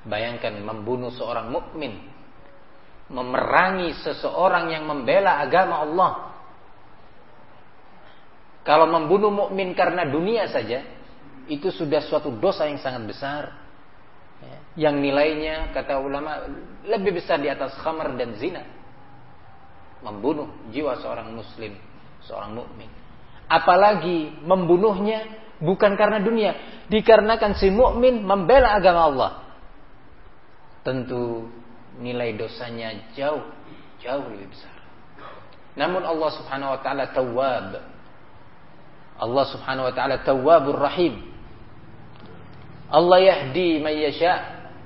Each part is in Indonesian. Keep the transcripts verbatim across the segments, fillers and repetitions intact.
Bayangkan membunuh seorang mukmin, memerangi seseorang yang membela agama Allah. Kalau membunuh mukmin karena dunia saja, itu sudah suatu dosa yang sangat besar, yang nilainya kata ulama lebih besar di atas khamar dan zina. Membunuh jiwa seorang muslim, seorang mukmin. Apalagi membunuhnya bukan karena dunia, dikarenakan si mukmin membela agama Allah. Tentu nilai dosanya jauh jauh lebih besar. Namun Allah Subhanahu wa taala Tawwab. Allah Subhanahu wa taala Tawwabur Rahim. Allah yahdi man yasha.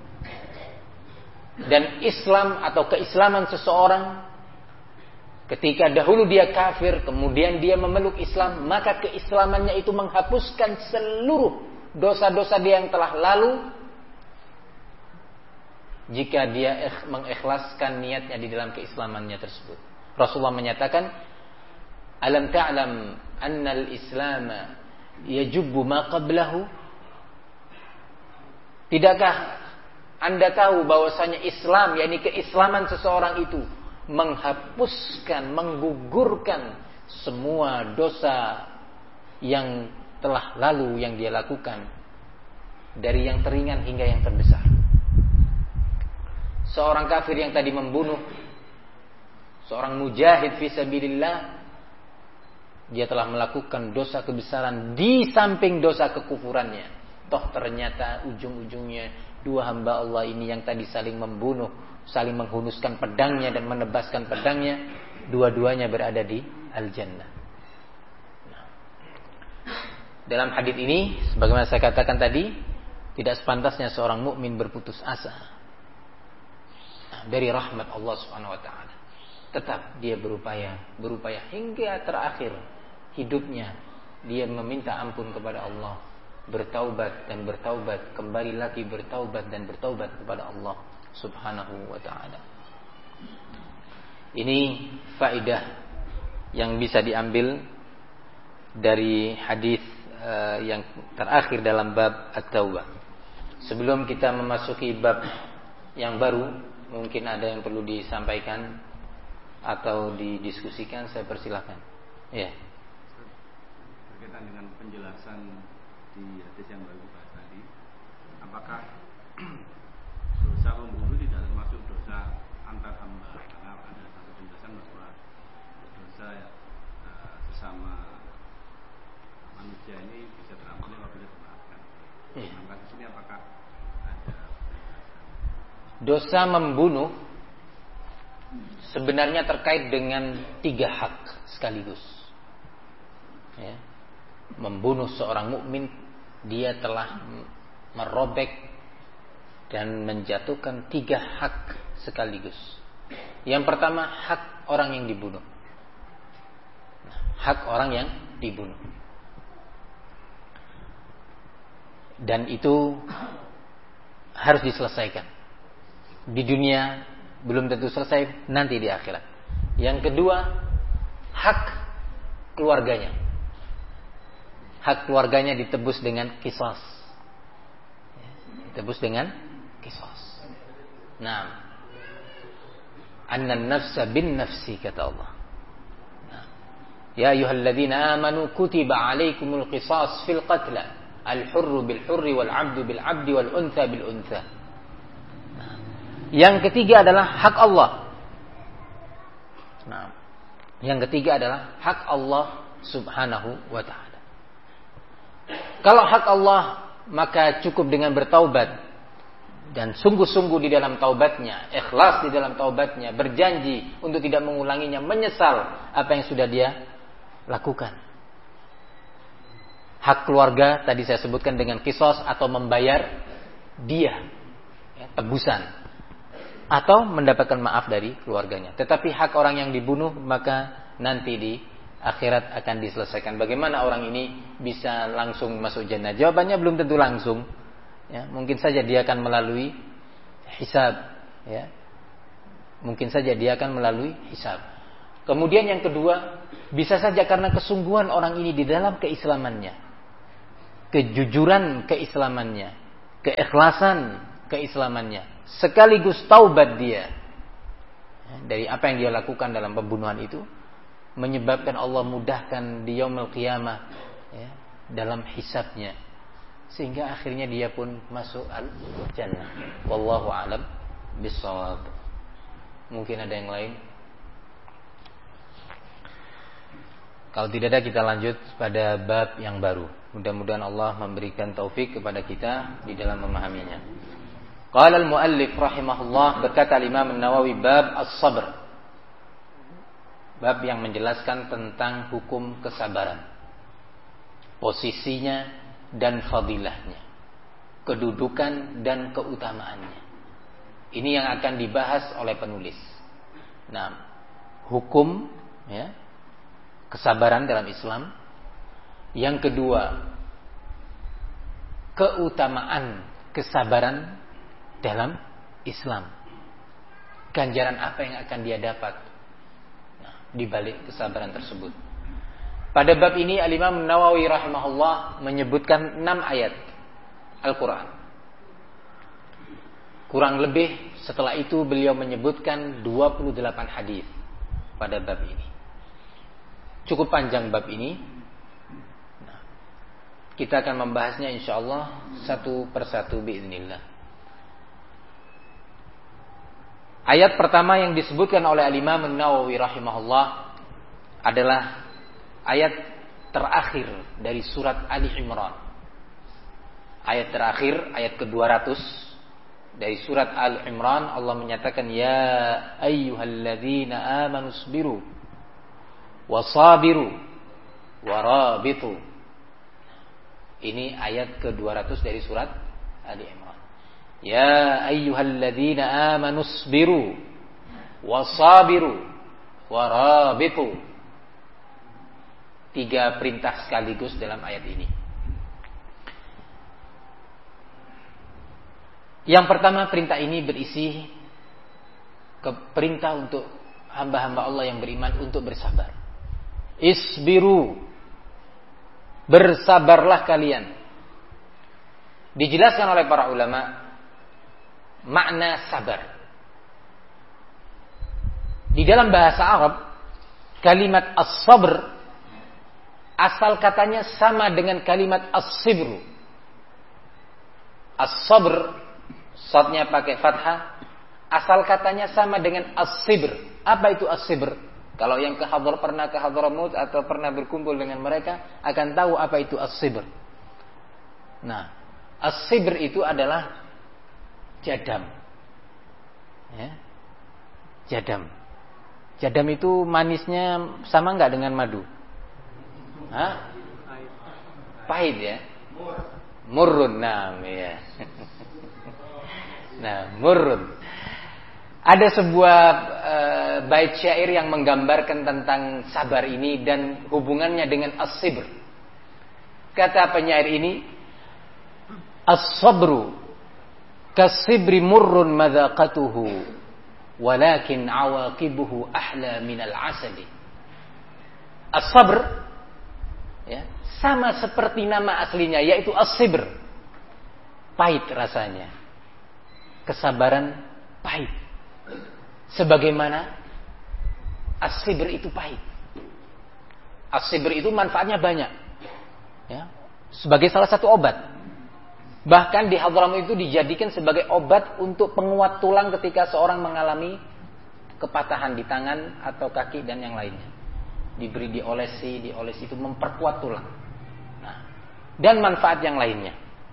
Dan Islam atau keislaman seseorang, ketika dahulu dia kafir, kemudian dia memeluk Islam, maka keislamannya itu menghapuskan seluruh dosa-dosa dia yang telah lalu, jika dia mengikhlaskan niatnya di dalam keislamannya tersebut. Rasulullah menyatakan, alam ta'lam anna al-islam yajubbu ma qablahu? Tidakkah Anda tahu bahwasanya Islam, yakni keislaman seseorang itu menghapuskan, menggugurkan semua dosa yang telah lalu yang dia lakukan, dari yang teringan hingga yang terbesar. Seorang kafir yang tadi membunuh seorang mujahid fisabilillah, dia telah melakukan dosa kebesaran di samping dosa kekufurannya. Toh ternyata ujung-ujungnya dua hamba Allah ini yang tadi saling membunuh, saling menghunuskan pedangnya dan menebaskan pedangnya, dua-duanya berada di al-jannah. Nah, dalam hadits ini, sebagaimana saya katakan tadi, tidak sepantasnya seorang mukmin berputus asa nah, dari rahmat Allah Subhanahu wa taala. Tetap dia berupaya, berupaya hingga terakhir hidupnya, dia meminta ampun kepada Allah, bertaubat dan bertaubat, kembali lagi bertaubat dan bertaubat kepada Allah Subhanahu wa ta'ala. Ini faedah yang bisa diambil dari hadis uh, yang terakhir dalam bab at-taubah. Sebelum kita memasuki bab yang baru, mungkin ada yang perlu disampaikan atau didiskusikan, saya persilahkan. Ya. Berkaitan dengan penjelasan di hadis yang baru dibahas tadi, apakah dosa membunuh tidak termasuk dosa antar hamba? Karena ada satu penjelasan bahwa dosa uh, sesama manusia ini bisa terampuni apabila dimaafkan. Yeah. Dalam kasus ini apakah ada penjelasan? Dosa membunuh sebenarnya terkait dengan tiga hak sekaligus. Ya. Membunuh seorang mukmin, dia telah merobek dan menjatuhkan tiga hak sekaligus. Yang pertama, hak orang yang dibunuh. Hak orang yang dibunuh. Dan itu harus diselesaikan. Di dunia belum tentu selesai, nanti di akhirat. Yang kedua, hak keluarganya. Hak keluarganya ditebus dengan qisas. Ditebus dengan qisas. Nah, annan nafsa bin nafsi, kata Allah. Nah, ya ayyuhalladzina amanu kutiba alaikumul qisas fil qatla, al-hurru bil hurri wal 'abdu bil 'abdi wal untha bil untha. Nah, yang ketiga adalah hak Allah. Nah, yang ketiga adalah hak Allah Subhanahu wa ta'ala. Kalau hak Allah, maka cukup dengan bertaubat dan sungguh-sungguh di dalam taubatnya, ikhlas di dalam taubatnya, berjanji untuk tidak mengulanginya, menyesal apa yang sudah dia lakukan. Hak keluarga tadi saya sebutkan dengan qisas atau membayar dia, ya, tebusan, atau mendapatkan maaf dari keluarganya. Tetapi hak orang yang dibunuh maka nanti di akhirat akan diselesaikan. Bagaimana orang ini bisa langsung masuk jannah? Jawabannya belum tentu langsung. Ya, mungkin saja dia akan melalui hisab. Ya, mungkin saja dia akan melalui hisab. Kemudian yang kedua, bisa saja karena kesungguhan orang ini di dalam keislamannya, kejujuran keislamannya, keikhlasan keislamannya, sekaligus taubat dia dari apa yang dia lakukan dalam pembunuhan itu, menyebabkan Allah mudahkan di yaumul qiyamah ya, dalam hisabnya, sehingga akhirnya dia pun masuk al-jannah. Wallahu a'lam bissawab. Mungkin ada yang lain? Kalau tidak ada, kita lanjut pada bab yang baru. Mudah-mudahan Allah memberikan taufik kepada kita di dalam memahaminya. Qala al-muallif rahimahullah, berkata Imam An-Nawawi, bab as-sabr. Bab yang menjelaskan tentang hukum kesabaran, posisinya dan fadilahnya, kedudukan dan keutamaannya. Ini yang akan dibahas oleh penulis. Nah, hukum ya, kesabaran dalam Islam. Yang kedua, keutamaan kesabaran dalam Islam. Ganjaran apa yang akan dia dapat nah, di balik kesabaran tersebut. Pada bab ini Al-Imam Nawawi rahimahullah menyebutkan enam ayat Al-Quran. Kurang lebih setelah itu beliau menyebutkan dua puluh delapan hadis pada bab ini. Cukup panjang bab ini. Nah, kita akan membahasnya insyaallah satu persatu biiznillah. Ayat pertama yang disebutkan oleh Al-Imam An-Nawawi rahimahullah adalah ayat terakhir dari surat Ali Imran. Ayat terakhir, ayat ke dua ratus dari surat Ali Imran. Allah menyatakan, ya ayyuhalladzina amanu sabiru wasabiru warabitu. Ini ayat ke dua ratus dari surat Ali Imran. Ya ayyuhalladzina amanu sabiru wasabiru warabitu. Tiga perintah sekaligus dalam ayat ini. Yang pertama, perintah ini berisi ke perintah untuk hamba-hamba Allah yang beriman untuk bersabar. Isbiru, bersabarlah kalian. Dijelaskan oleh para ulama makna sabar. Di dalam bahasa Arab, kalimat as-sabr asal katanya sama dengan kalimat as-sibru. As-sabr, shadnya pakai fathah, asal katanya sama dengan as-sibr. Apa itu as-sibr? Kalau yang ke Hadar, pernah ke Hadramut atau pernah berkumpul dengan mereka akan tahu apa itu as-sibr. Nah, as-sibr itu adalah jadam. Ya. Jadam. Jadam itu manisnya sama enggak dengan madu? Hah? Pahit ya? Murrun, nah, ya. Nah, murrun. Ada sebuah uh, bait syair yang menggambarkan tentang sabar ini dan hubungannya dengan as-sibr. Kata penyair ini, as-sabru kas-sibri murrun madaqatuhu walakin awaqibuhu ahla minal asali. As-sabr ya, sama seperti nama aslinya, yaitu as-sibr. Pahit rasanya. Kesabaran pahit. Sebagaimana as-sibr itu pahit. As-sibr itu manfaatnya banyak. Ya, sebagai salah satu obat. Bahkan di Hadramut itu dijadikan sebagai obat untuk penguat tulang ketika seorang mengalami kepatahan di tangan atau kaki dan yang lainnya. Diberi diolesi, diolesi itu memperkuat tulang. Nah, dan manfaat yang lainnya.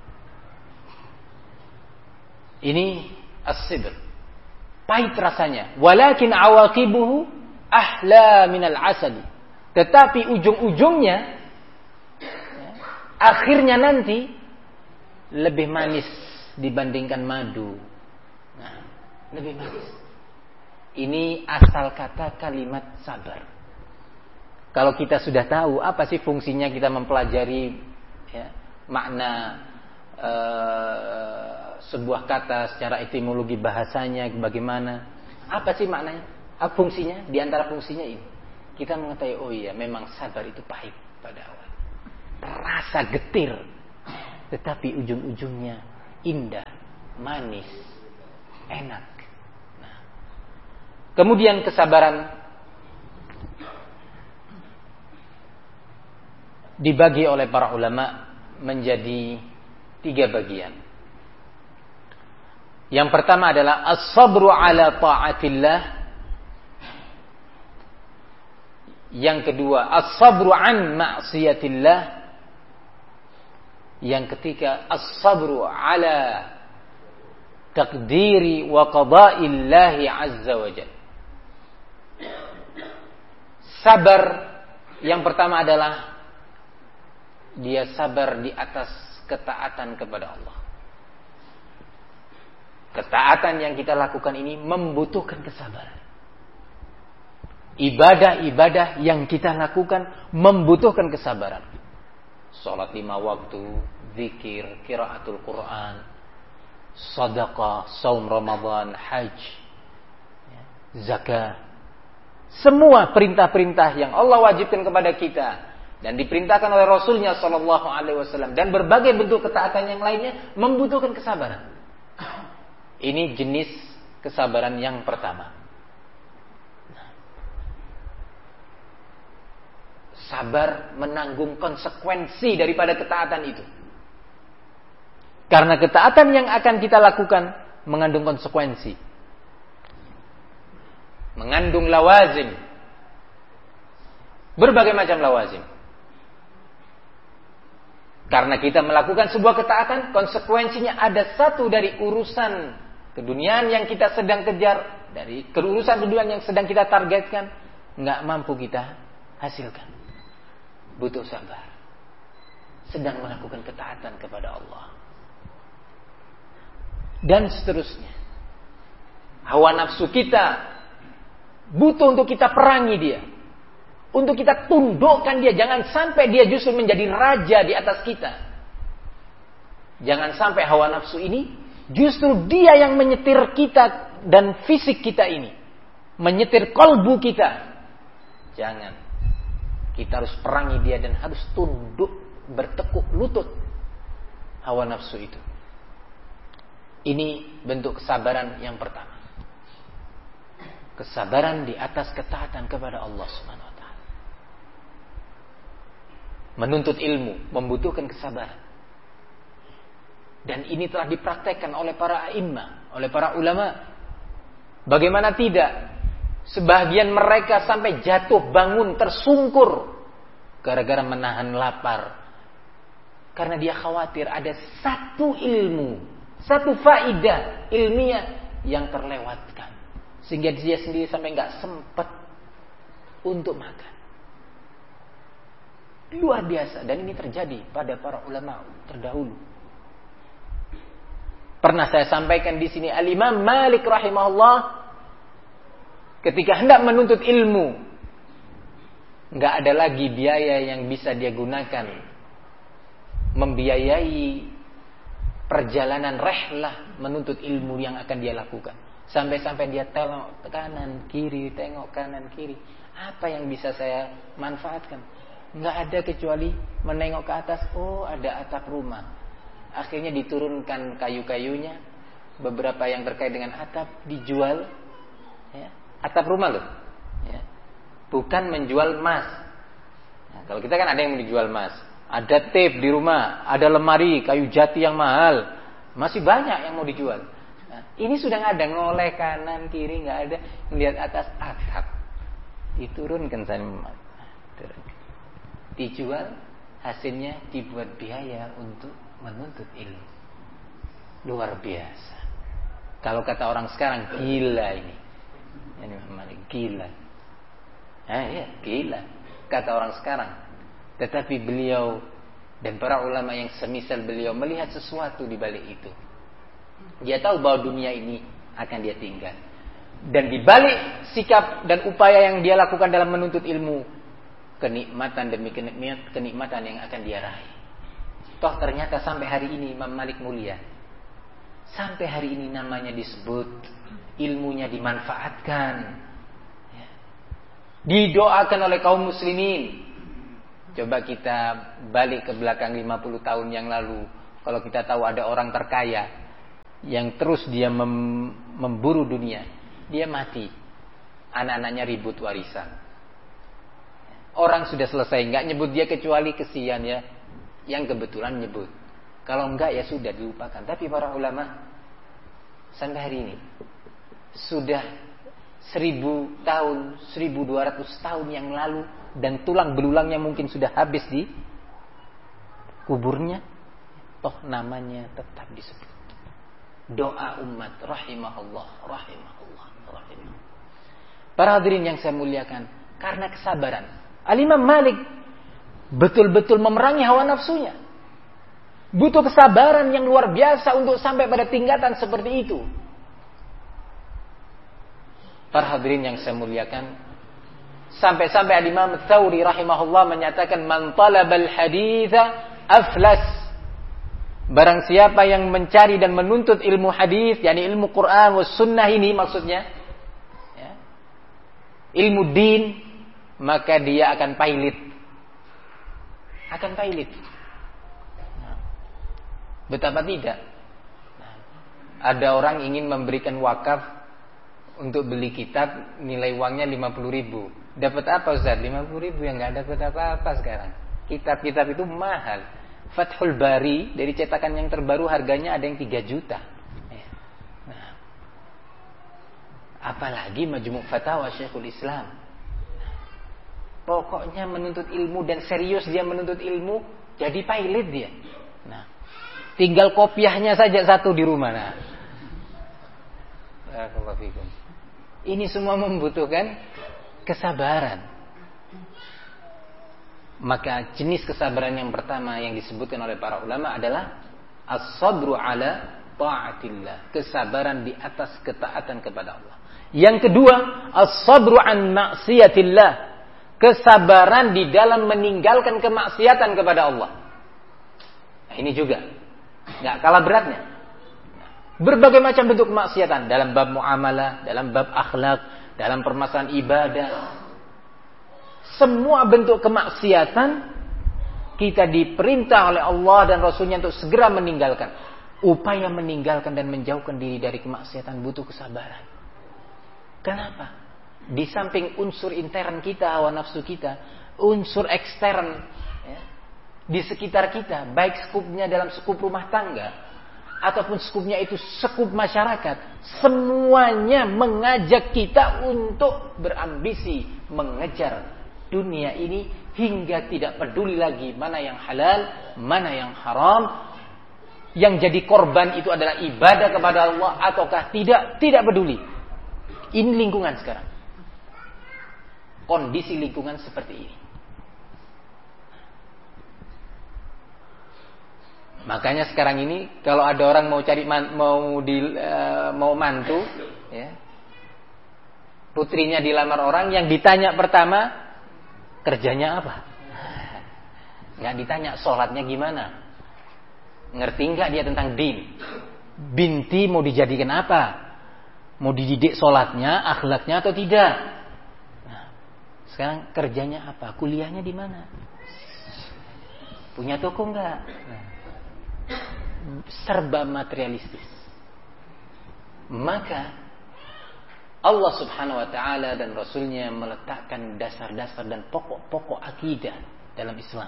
Ini as-sibr. Pahit rasanya. Walakin awaqibuhu ahla minal asali. Tetapi ujung-ujungnya, ya, akhirnya nanti lebih manis dibandingkan madu. Nah, lebih manis. Ini asal kata kalimat sabar. Kalau kita sudah tahu apa sih fungsinya kita mempelajari ya, makna uh, sebuah kata secara etimologi bahasanya bagaimana? Apa sih maknanya? Apa fungsinya? Di antara fungsinya ini, kita mengetahui, oh iya, memang sabar itu pahit pada awal. Rasa getir, tetapi ujung-ujungnya indah, manis, enak. Nah. Kemudian kesabaran dibagi oleh para ulama menjadi tiga bagian. Yang pertama adalah as-sabru ala ta'atillah. Yang kedua, as-sabru an ma'siyatillah. Yang ketiga, as-sabru ala taqdiri wa qada'illahi azza wa jalla. Sabar yang pertama adalah dia sabar di atas ketaatan kepada Allah. Ketaatan yang kita lakukan ini membutuhkan kesabaran. Ibadah-ibadah yang kita lakukan membutuhkan kesabaran. Salat lima waktu, zikir, qiraatul Quran, sedekah, saum Ramadan, haji, zakat. Semua perintah-perintah yang Allah wajibkan kepada kita dan diperintahkan oleh Rasulnya Shallallahu Alaihi Wasallam dan berbagai bentuk ketaatan yang lainnya membutuhkan kesabaran. Ini jenis kesabaran yang pertama. Sabar menanggung konsekuensi daripada ketaatan itu. Karena ketaatan yang akan kita lakukan mengandung konsekuensi. Mengandung lawazim. Berbagai macam lawazim. Karena kita melakukan sebuah ketaatan, konsekuensinya ada satu dari urusan keduniaan yang kita sedang kejar, dari urusan keduniaan yang sedang kita targetkan, nggak mampu kita hasilkan. Butuh sabar. Sedang melakukan ketaatan kepada Allah. Dan seterusnya. Hawa nafsu kita butuh untuk kita perangi dia. Untuk kita tundukkan dia. Jangan sampai dia justru menjadi raja di atas kita. Jangan sampai hawa nafsu ini justru dia yang menyetir kita dan fisik kita ini. Menyetir kolbu kita. Jangan. Kita harus perangi dia dan harus tunduk, bertekuk lutut hawa nafsu itu. Ini bentuk kesabaran yang pertama. Kesabaran di atas ketaatan kepada Allah Subhanahu wa taala. Menuntut ilmu membutuhkan kesabaran. Dan ini telah dipraktekkan oleh para a'immah, oleh para ulama. Bagaimana tidak? Sebagian mereka sampai jatuh bangun tersungkur gara-gara menahan lapar. Karena dia khawatir ada satu ilmu, satu faidah ilmiah yang terlewatkan. Sehingga dia sendiri sampai nggak sempat untuk makan. Luar biasa. Dan ini terjadi pada para ulama terdahulu. Pernah saya sampaikan di sini Al-Imam Malik rahimahullah ketika hendak menuntut ilmu, nggak ada lagi biaya yang bisa dia gunakan membiayai perjalanan rehlah menuntut ilmu yang akan dia lakukan. Sampai-sampai dia tengok kanan kiri, tengok kanan kiri. Apa yang bisa saya manfaatkan? Nggak ada kecuali menengok ke atas. Oh, ada atap rumah. Akhirnya diturunkan kayu-kayunya. Beberapa yang terkait dengan atap dijual. Ya. Atap rumah loh, ya. Bukan menjual emas. Nah, kalau kita kan ada yang dijual emas, ada tape di rumah, ada lemari kayu jati yang mahal, masih banyak yang mau dijual. Nah, ini sudah nggak ada, ngoleh kanan kiri nggak ada, melihat atas atap, diturunkan sana, dijual, hasilnya dibuat biaya untuk menuntut ilmu. Luar biasa. Kalau kata orang sekarang gila ini. Ini memang gila. Eh, ya, gila. Kata orang sekarang. Tetapi beliau dan para ulama yang semisal beliau melihat sesuatu di balik itu. Dia tahu bahwa dunia ini akan dia tinggal. Dan di balik sikap dan upaya yang dia lakukan dalam menuntut ilmu, kenikmatan demi kenikmatan yang akan dia raih. Toh ternyata sampai hari ini Imam Malik mulia. Sampai hari ini namanya disebut, ilmunya dimanfaatkan, ya. Didoakan oleh kaum muslimin. Coba kita balik ke belakang lima puluh tahun yang lalu. Kalau kita tahu ada orang terkaya, yang terus dia mem- memburu dunia, dia mati. Anak-anaknya ribut warisan. Orang sudah selesai, nggak nyebut dia kecuali kesian ya, yang kebetulan nyebut. Kalau enggak ya sudah dilupakan. Tapi para ulama sampai hari ini sudah seribu tahun, seribu dua ratus tahun yang lalu, dan tulang belulangnya mungkin sudah habis di kuburnya, toh namanya tetap disebut. Doa umat rahimahullah, rahimahullah, rahimahullah. Para hadirin yang saya muliakan, karena kesabaran, Al-Imam Malik betul-betul memerangi hawa nafsunya. Butuh kesabaran yang luar biasa untuk sampai pada tingkatan seperti itu. Para hadirin yang saya muliakan, sampai-sampai Al-Imam Tsauri rahimahullah menyatakan, man talabal haditha aflas. Barang siapa yang mencari dan menuntut ilmu hadis, yakni ilmu Quran was sunnah ini maksudnya, ya, ilmu din, maka dia akan pailit. Akan pailit. Nah, betapa tidak. Nah, ada orang ingin memberikan wakaf untuk beli kitab, nilai uangnya lima puluh ribu. Dapat apa Ustaz? lima puluh ribu yang nggak dapat apa-apa sekarang. Kitab-kitab itu mahal. Fathul Bari dari cetakan yang terbaru harganya ada yang tiga juta. Nah, apalagi Majmu' Fatawa Syekhul Islam. Pokoknya menuntut ilmu dan serius dia menuntut ilmu, jadi pailit dia. Nah, tinggal kopiahnya saja satu di rumah. Nah, ini semua membutuhkan kesabaran. Maka jenis kesabaran yang pertama yang disebutkan oleh para ulama adalah as-sabru ala ta'atillah, kesabaran di atas ketaatan kepada Allah. Yang kedua, as-sabru an maksiatillah, kesabaran di dalam meninggalkan kemaksiatan kepada Allah. Nah, ini juga nggak kalah beratnya. Berbagai macam bentuk kemaksiatan dalam bab muamalah, dalam bab akhlak, dalam permasalahan ibadah. Semua bentuk kemaksiatan kita diperintah oleh Allah dan Rasulnya untuk segera meninggalkan. Upaya meninggalkan dan menjauhkan diri dari kemaksiatan butuh kesabaran. Kenapa? Di samping unsur intern kita, hawa nafsu kita, unsur ekstern ya, di sekitar kita, baik skupnya dalam skup rumah tangga ataupun skupnya itu skup masyarakat, semuanya mengajak kita untuk berambisi mengejar dunia ini hingga tidak peduli lagi mana yang halal, mana yang haram. Yang jadi korban itu adalah ibadah kepada Allah ataukah tidak, tidak peduli. Ini lingkungan sekarang. Kondisi lingkungan seperti ini. Makanya sekarang ini kalau ada orang mau cari man, mau di uh, mau mantu, ya, putrinya dilamar orang, yang ditanya pertama kerjanya apa? Nggak ditanya sholatnya gimana, ngerti nggak dia tentang din. Binti mau dijadikan apa? Mau dididik sholatnya, akhlaknya atau tidak? Nah, sekarang kerjanya apa? Kuliahnya di mana? Punya toko nggak? Nah, serba materialistis. Maka Allah subhanahu wa ta'ala dan Rasulnya meletakkan dasar-dasar dan pokok-pokok akidah dalam Islam.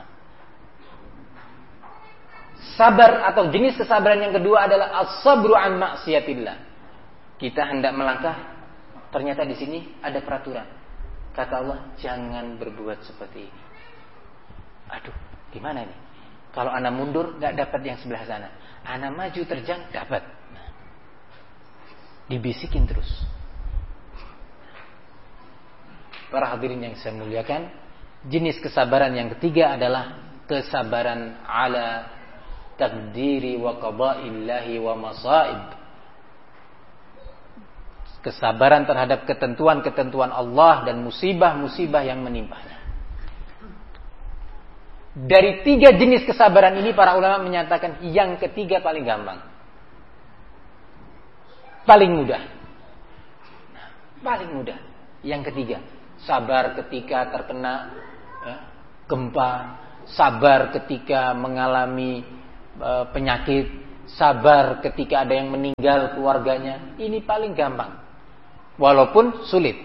Sabar atau jenis kesabaran yang kedua adalah as-sabru an maksiatillah. Kita hendak melangkah, ternyata di sini ada peraturan. Kata Allah, jangan berbuat seperti ini. Aduh, gimana ini? Kalau anak mundur, gak dapat yang sebelah sana. Anak maju terjang, dapat. Nah, dibisikin terus. Para hadirin yang saya muliakan, jenis kesabaran yang ketiga adalah kesabaran ala takdiri wa qada'illahi wa masaib. Kesabaran terhadap ketentuan-ketentuan Allah dan musibah-musibah yang menimpanya. Dari tiga jenis kesabaran ini para ulama menyatakan yang ketiga paling gampang, paling mudah. Nah, paling mudah. Yang ketiga, sabar ketika terkena ya, gempa, sabar ketika mengalami e, penyakit, sabar ketika ada yang meninggal keluarganya. Ini paling gampang. Walaupun sulit.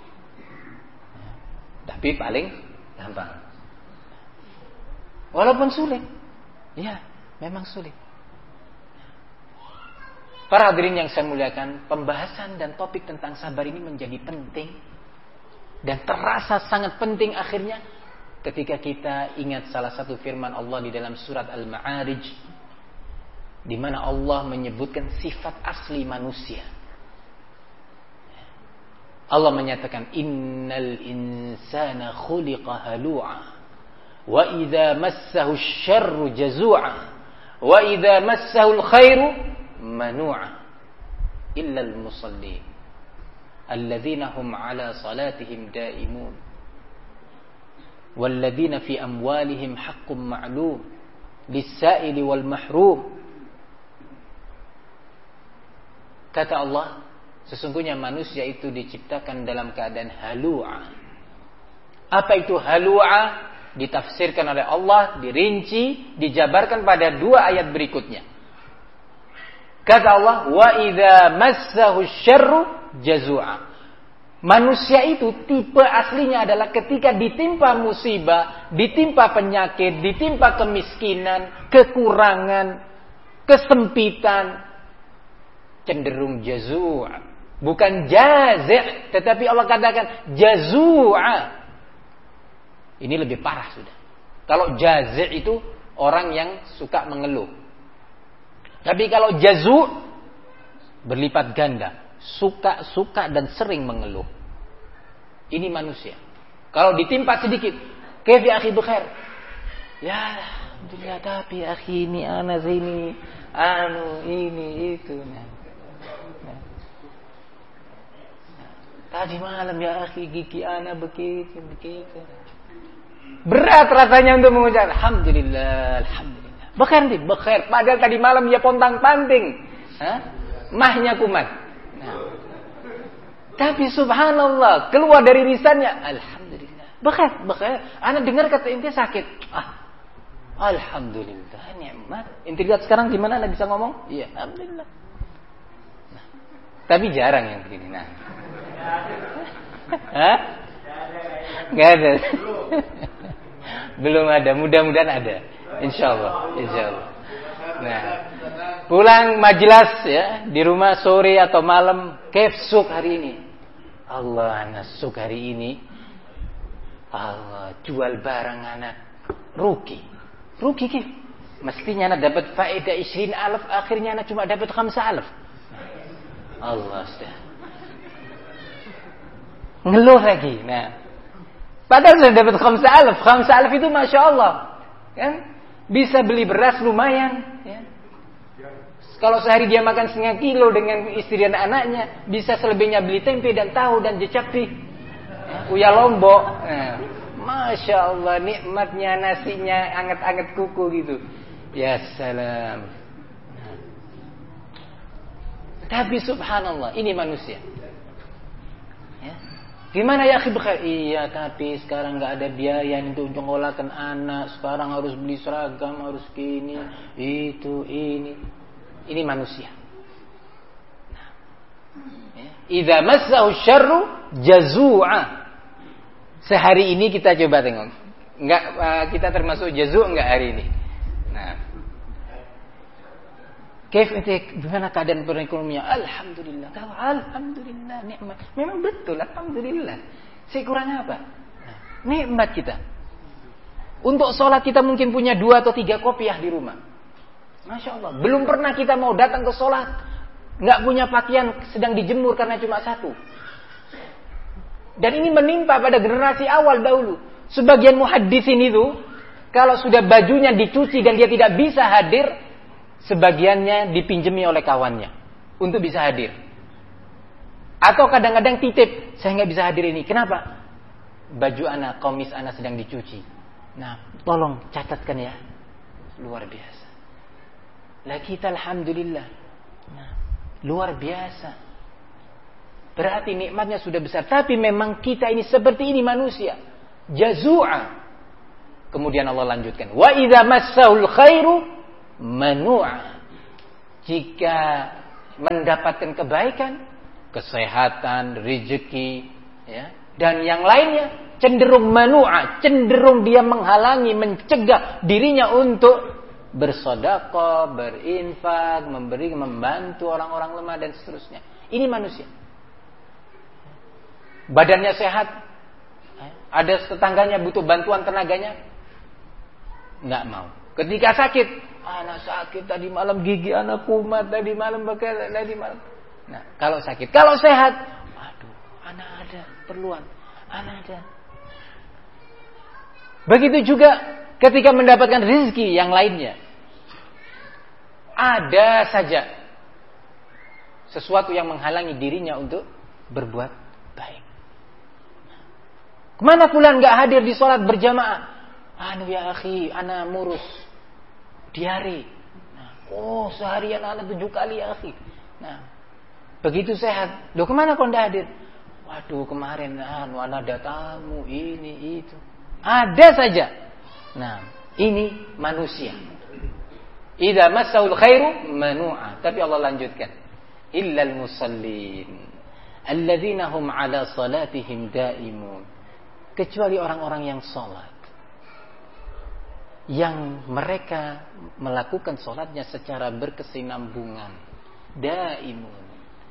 Tapi paling gampang. Walaupun sulit. Ya, memang sulit. Para hadirin yang saya muliakan, pembahasan dan topik tentang sabar ini menjadi penting. Dan terasa sangat penting akhirnya ketika kita ingat salah satu firman Allah di dalam surat Al-Ma'arij, di mana Allah menyebutkan sifat asli manusia. Allah menyatakan, innal insana khuliqa halu'a wa idza massahu asy-syarru jazu'a wa idza massahu al-khairu manu'a illa al-musallin alladzina hum 'ala salatihim da'imun walladzina fi amwalihim haqqun ma'lum lis-sa'ili wal mahrum. Kata Allah, sesungguhnya manusia itu diciptakan dalam keadaan halu'a. Apa itu halu'a? Ditafsirkan oleh Allah, dirinci, dijabarkan pada dua ayat berikutnya. Kata Allah, wa idza massahu syarru jazu'a. Manusia itu tipe aslinya adalah ketika ditimpa musibah, ditimpa penyakit, ditimpa kemiskinan, kekurangan, kesempitan, cenderung jazu'a. Bukan jazi', tetapi Allah katakan jazu'a. Ini lebih parah sudah. Kalau jazi' itu orang yang suka mengeluh. Tapi kalau jazu' berlipat ganda, suka-suka dan sering mengeluh. Ini manusia. Kalau ditimpa sedikit, kayf ya akhi bikhair? Ya, alhamdulillah, tapi akhi ini ana sini, anu ini itu. Nah. Nah. Tadi malam ya akhi gigi ana begitu begitu. Berat rasanya untuk mengucap alhamdulillah, alhamdulillah. Bekhair nih, bekhair. Padahal tadi malam dia pontang-panting. Hah? Mahnya kumat. Nah. Tapi subhanallah, keluar dari lisannya alhamdulillah. Bekhair, bekhair. Ana dengar kata inti sakit. Ah. Alhamdulillah, nikmat. Inti lihat sekarang gimana Anda bisa ngomong? Iya, alhamdulillah. Nah. Tapi jarang yang begini. Nah. Hah? Enggak ada. Belum ada, mudah-mudahan ada. Insyaallah, insyaallah. Nah, pulang majelis ya, di rumah sore atau malam, kaif suk hari ini? Allah, anak suk hari ini. Allah, jual barang anak rugi. Rugi kif? Mestinya anak dapat faedah ishirin alaf, akhirnya anak cuma dapat khamsa alaf. Allah sudah. Ngeluh lagi. Nah, padahal sudah dapat khamsa alaf. Khamsa alaf itu masya Allah, kan? Bisa beli beras lumayan. Ya. Kalau sehari dia makan setengah kilo dengan istri dan anaknya, bisa selebihnya beli tempe dan tahu dan jecapi, ya, uya lombok. Nah, masya Allah, nikmatnya nasinya anget-anget kuku gitu. Ya salam. Nah. Tapi subhanallah, ini manusia. Gimana ya akhi bekhair? Iya, tapi sekarang nggak ada biaya untuk menyekolahkan anak. Sekarang harus beli seragam, harus gini, itu, ini. Ini manusia. Nah. Idza massahu syarru jazu'a. Sehari ini kita coba tengok. Enggak, kita termasuk jazu' enggak hari ini? Nah. Kaif ente, gimana keadaan perekonomian? Alhamdulillah. Kalau alhamdulillah nikmat. Memang betul alhamdulillah. Saya kurang apa? Nah, nikmat kita. Untuk sholat kita mungkin punya dua atau tiga kopiah di rumah. Masya Allah. Belum pernah kita mau datang ke sholat, nggak punya pakaian sedang dijemur karena cuma satu. Dan ini menimpa pada generasi awal dahulu. Sebagian muhaddisin itu, kalau sudah bajunya dicuci dan dia tidak bisa hadir, sebagiannya dipinjemi oleh kawannya untuk bisa hadir. Atau kadang-kadang titip, saya nggak bisa hadir ini. Kenapa? Baju anak, komis anak sedang dicuci. Nah, tolong catatkan ya. Luar biasa. Lah kita alhamdulillah. Nah, luar biasa. Berarti nikmatnya sudah besar. Tapi memang kita ini seperti ini manusia. Jazu'a. Kemudian Allah lanjutkan. Wa idza massahul khairu manu'a. jika mendapatkan kebaikan, kesehatan, rezeki, ya, dan yang lainnya, cenderung manu'a, cenderung dia menghalangi, mencegah dirinya untuk bersedekah, berinfak, memberi, membantu orang-orang lemah dan seterusnya. Ini manusia. Badannya sehat, ada tetangganya butuh bantuan tenaganya, nggak mau. Ketika sakit, anak sakit tadi malam, gigi anak kumat tadi malam, bakal tadi malam. Nah, kalau sakit, kalau sehat, aduh, anak ada perluan, anak ada. Begitu juga ketika mendapatkan rezeki yang lainnya, ada saja sesuatu yang menghalangi dirinya untuk berbuat baik. Kemana fulan nggak hadir di sholat berjamaah? Anu ya akhi, ana murus diare. Nah, oh seharian ana tujuh kali ya akhi. Nah, begitu sehat, loh kemana kau nggak hadir? Waduh kemarin anu ana ada tamu ini itu. Ada saja. Nah, ini manusia. Idza massaul khairu manu'a. Tapi Allah lanjutkan, illal musallin alladzina hum ala salatihim daimun. Kecuali orang-orang yang salat, yang mereka melakukan salatnya secara berkesinambungan, daimun.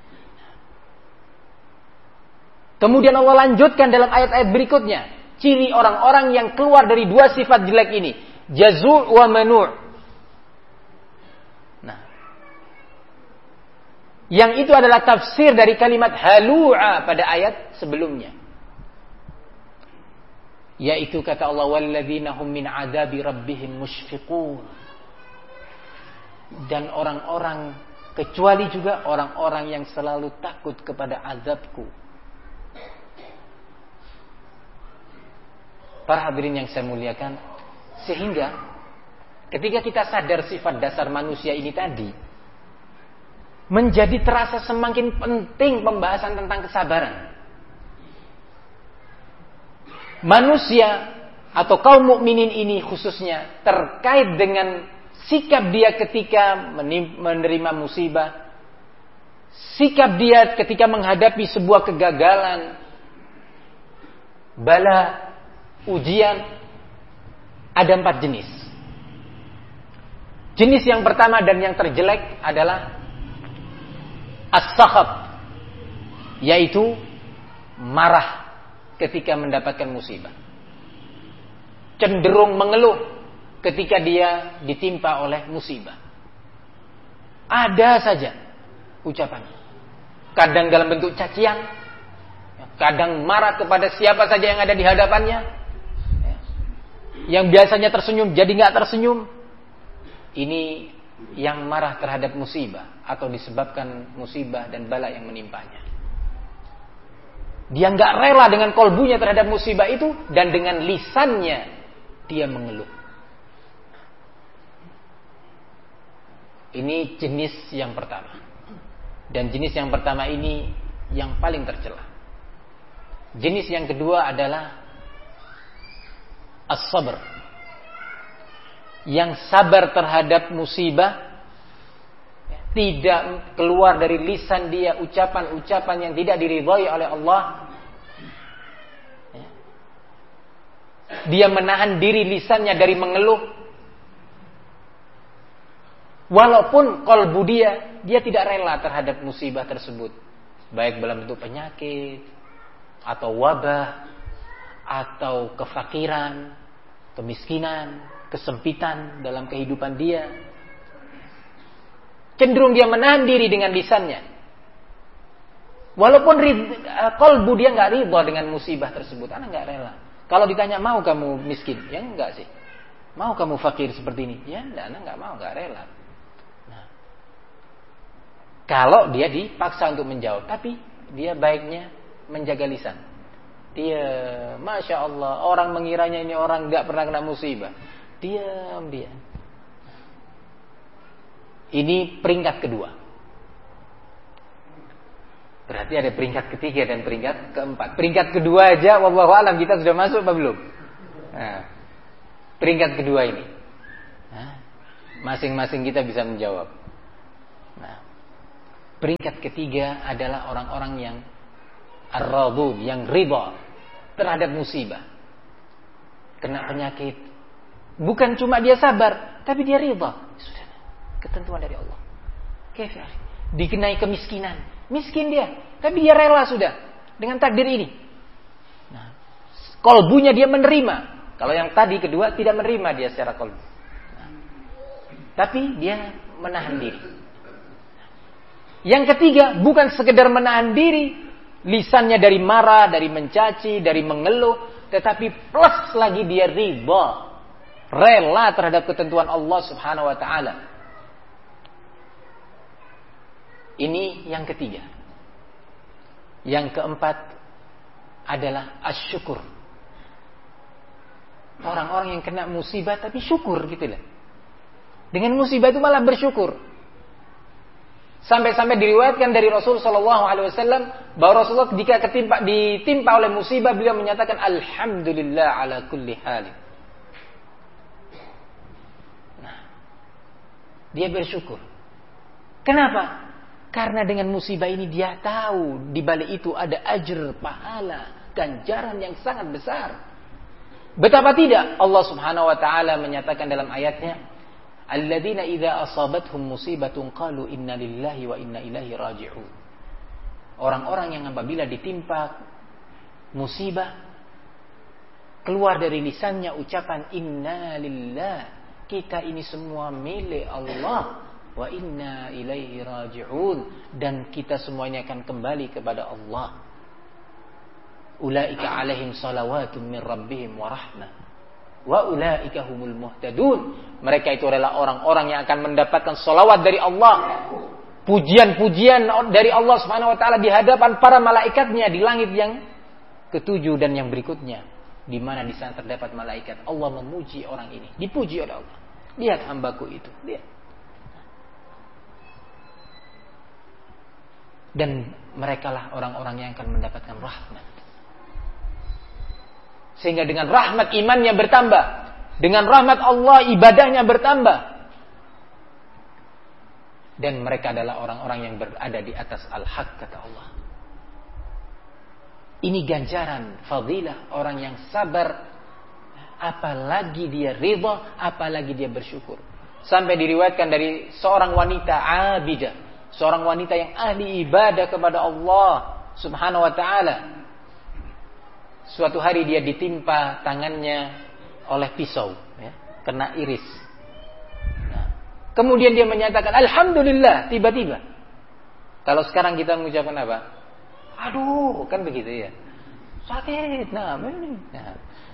Kemudian Allah lanjutkan dalam ayat-ayat berikutnya, ciri orang-orang yang keluar dari dua sifat jelek ini, jazu' wa manu'. Nah, yang itu adalah tafsir dari kalimat halu'a pada ayat sebelumnya. Yaitu kata Allah, walladzina hum min adabi rabbihim mushfiqun. Dan orang-orang, kecuali juga orang-orang yang selalu takut kepada azabku. Para hadirin yang saya muliakan, sehingga ketika kita sadar sifat dasar manusia ini tadi, menjadi terasa semakin penting pembahasan tentang kesabaran. Manusia atau kaum mukminin ini khususnya terkait dengan sikap dia ketika menerima musibah, sikap dia ketika menghadapi sebuah kegagalan, bala, ujian, ada empat jenis. Jenis yang pertama dan yang terjelek adalah as-sakhat, yaitu marah ketika mendapatkan musibah, cenderung mengeluh ketika dia ditimpa oleh musibah. Ada saja ucapannya, kadang dalam bentuk cacian, kadang marah kepada siapa saja yang ada di hadapannya, yang biasanya tersenyum jadi nggak tersenyum. Ini yang marah terhadap musibah atau disebabkan musibah dan bala yang menimpanya. Dia nggak rela dengan kolbunya terhadap musibah itu, dan dengan lisannya dia mengeluh. Ini jenis yang pertama. Dan jenis yang pertama ini yang paling tercela. Jenis yang kedua adalah as-sabr. Yang sabar terhadap musibah, tidak keluar dari lisan dia ucapan-ucapan yang tidak diridhai oleh Allah. Dia menahan diri lisannya dari mengeluh. Walaupun qalbu dia, dia tidak rela terhadap musibah tersebut, baik dalam bentuk penyakit, atau wabah, atau kefakiran, kemiskinan, kesempitan dalam kehidupan dia. Cenderung dia menahan diri dengan lisannya. Walaupun qalbu dia nggak ridha dengan musibah tersebut, anak nggak rela. Kalau ditanya, mau kamu miskin? Ya enggak sih. Mau kamu fakir seperti ini? Ya enggak, anak nggak mau, nggak rela. Nah, kalau dia dipaksa untuk menjawab, tapi dia baiknya menjaga lisan. Dia, masya Allah, orang mengiranya ini orang nggak pernah kena musibah. Diam dia. Ini peringkat kedua. Berarti ada peringkat ketiga dan peringkat keempat. Peringkat kedua aja, wallahu alam, kita sudah masuk apa belum? Nah, peringkat kedua ini, nah, masing-masing kita bisa menjawab. Nah, peringkat ketiga adalah orang-orang yang ar-radud, yang ridha terhadap musibah. Kena penyakit, bukan cuma dia sabar, tapi dia ridha. Sudah, ketentuan dari Allah. Kafir. Dikenai kemiskinan, miskin dia, tapi dia rela sudah dengan takdir ini. Nah, kolbunya dia menerima. Kalau yang tadi kedua tidak menerima dia secara kolbu. Nah, tapi dia menahan diri. Yang ketiga, bukan sekedar menahan diri, lisannya dari marah, dari mencaci, dari mengeluh, tetapi plus lagi dia ridha, rela terhadap ketentuan Allah Subhanahu wa taala. Ini yang ketiga. Yang keempat adalah asyukur. Orang-orang yang kena musibah tapi syukur gitu lah. Dengan musibah itu malah bersyukur. Sampai-sampai diriwayatkan dari Rasul sallallahu alaihi wasallam bahwa Rasulullah jika ketimpa, ditimpa oleh musibah, beliau menyatakan alhamdulillah ala kulli hal. Nah, dia bersyukur. Kenapa? Karena dengan musibah ini dia tahu di balik itu ada ajr, pahala, ganjaran yang sangat besar. Betapa tidak Allah Subhanahu wa taala menyatakan dalam ayatnya, alladzina idza asabathum musibatun qalu inna lillahi wa inna ilaihi raji'un. Orang-orang yang apabila ditimpa musibah, keluar dari lisannya ucapan inna lillah, kita ini semua milik Allah, wa inna ilaihi raji'un, dan kita semuanya akan kembali kepada Allah. Ulaika alaihim salawatun min rabbihim wa rahmah wa ulaika humul muhtadun. Mereka itu adalah orang-orang yang akan mendapatkan salawat dari Allah, pujian-pujian dari Allah Subhanahu wa taala di hadapan para malaikatnya di langit yang ketujuh dan yang berikutnya, di mana di sana terdapat malaikat. Allah memuji orang ini, dipuji oleh Allah. Lihat hambaku itu, lihat. Dan merekalah orang-orang yang akan mendapatkan rahmat. Sehingga dengan rahmat imannya bertambah, dengan rahmat Allah ibadahnya bertambah. Dan mereka adalah orang-orang yang berada di atas al-haq, kata Allah. Ini ganjaran, fadilah orang yang sabar, apalagi dia ridha, apalagi dia bersyukur. Sampai diriwayatkan dari seorang wanita abidah, seorang wanita yang ahli ibadah kepada Allah Subhanahu wa taala. Suatu hari dia ditimpa tangannya oleh pisau, ya, kena iris. Nah, kemudian dia menyatakan alhamdulillah, tiba-tiba. Kalau sekarang kita mengucapkan apa? Aduh, kan begitu ya. Sakit, nah, nah.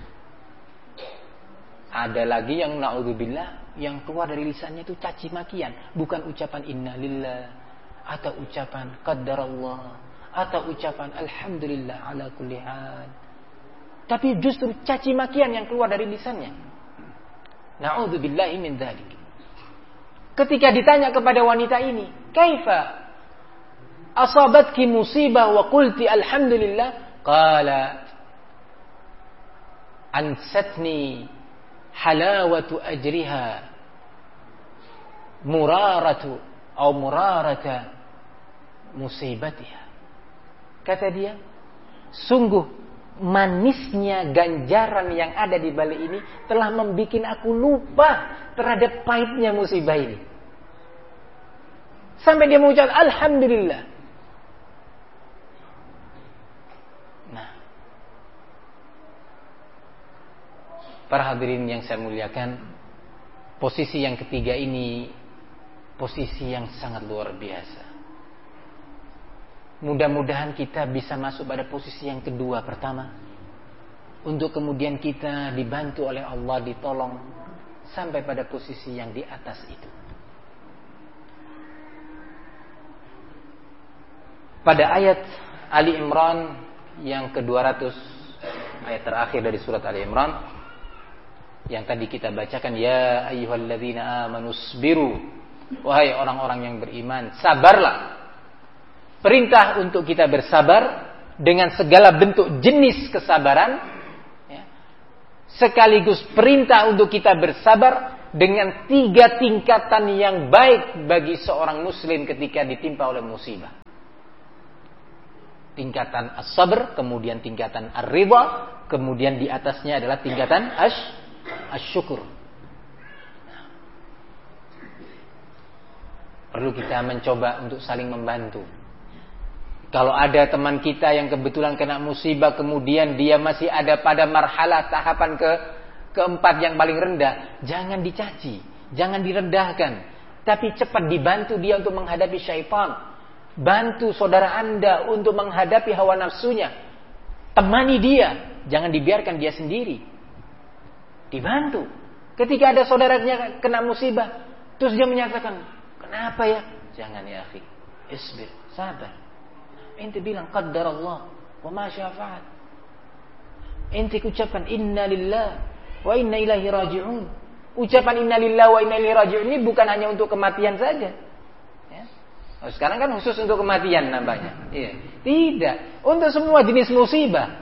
Ada lagi yang naudzubillah, yang keluar dari lisannya itu caci makian, bukan ucapan innalillah, atau ucapan qaddarallah, atau ucapan alhamdulillah ala kulli hal, tapi justru caci makian yang keluar dari lisannya. Na'udzubillahi min dzalik. Ketika ditanya kepada wanita ini, kaifa asabatki musibah wa qulti alhamdulillah, qala ansatni halawatu ajriha muraratu atau murarata musibatiha. Kata dia, sungguh manisnya ganjaran yang ada di balik ini telah membuat aku lupa terhadap pahitnya musibah ini. Sampai dia mengucap alhamdulillah. Nah, para hadirin yang saya muliakan, posisi yang ketiga ini posisi yang sangat luar biasa. Mudah-mudahan kita bisa masuk pada posisi yang kedua pertama, untuk kemudian kita dibantu oleh Allah, ditolong sampai pada posisi yang di atas itu. Pada ayat Ali Imran yang kedua ratus, ayat terakhir dari surat Ali Imran yang tadi kita bacakan, ya ayyuhalladzina amanu sabiru, wahai orang-orang yang beriman, sabarlah. Perintah untuk kita bersabar dengan segala bentuk jenis kesabaran, ya. Sekaligus perintah untuk kita bersabar dengan tiga tingkatan yang baik bagi seorang muslim ketika ditimpa oleh musibah. Tingkatan as-sabr, kemudian tingkatan ar-ridha, kemudian di atasnya adalah tingkatan ash, asyukur. Perlu kita mencoba untuk saling membantu. Kalau ada teman kita yang kebetulan kena musibah, kemudian dia masih ada pada marhalah tahapan ke keempat yang paling rendah, jangan dicaci, jangan direndahkan, tapi cepat dibantu dia untuk menghadapi syaitan. Bantu saudara Anda untuk menghadapi hawa nafsunya. Temani dia, jangan dibiarkan dia sendiri. Dibantu. Ketika ada saudaranya kena musibah, terus dia menyatakan, kenapa ya? Jangan ya akhi, isbir, sabar. Ente bilang qaddar Allah wa ma syafa'at. Ente ucapkan inna lillah wa inna ilaihi raji'un. Ucapan inna lillah wa inna ilaihi raji'un ini bukan hanya untuk kematian saja. Ya. Oh, sekarang kan khusus untuk kematian nambahnya. Iya. Tidak, untuk semua jenis musibah.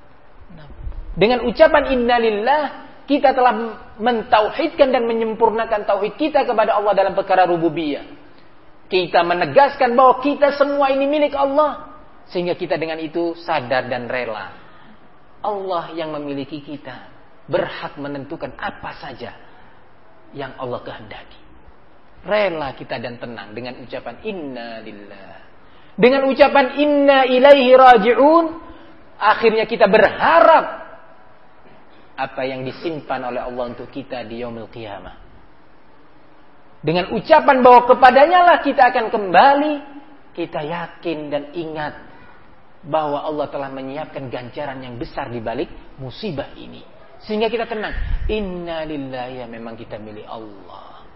Dengan ucapan inna lillah kita telah mentauhidkan dan menyempurnakan tauhid kita kepada Allah dalam perkara rububiyah. Kita menegaskan bahwa kita semua ini milik Allah. Sehingga kita dengan itu sadar dan rela. Allah yang memiliki kita. Berhak menentukan apa saja yang Allah kehendaki. Rela kita dan tenang dengan ucapan inna lillah. Dengan ucapan inna ilaihi raji'un. Akhirnya kita berharap apa yang disimpan oleh Allah untuk kita di yaumil qiyamah. Dengan ucapan bahwa kepadanya lah kita akan kembali, kita yakin dan ingat bahwa Allah telah menyiapkan ganjaran yang besar di balik musibah ini. Sehingga kita tenang. Inna lillahi, ya memang kita milik Allah.